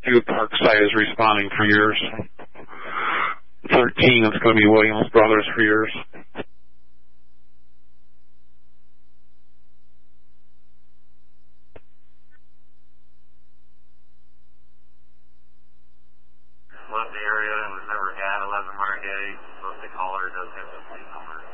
2, Parkside is responding for years. 13, it's going to be Williams Brothers for years. Left the area and was never had 11 Mark 8, so the caller does have the plate number.